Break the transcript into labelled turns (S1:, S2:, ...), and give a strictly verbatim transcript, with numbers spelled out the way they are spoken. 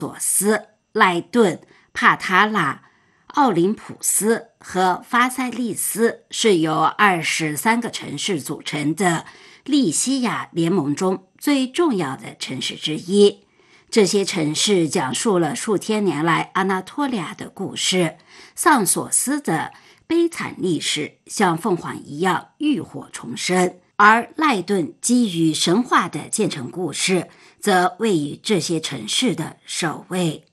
S1: 索斯、赖顿、帕塔拉、奥林普斯和法塞利斯是由二十三个城市组成的利西亚联盟中最重要的城市之一。这些城市讲述了数千年来阿纳托利亚的故事。桑索斯的悲惨历史像凤凰一样浴火重生，而赖顿基于神话的建成故事则位于这些城市的首位。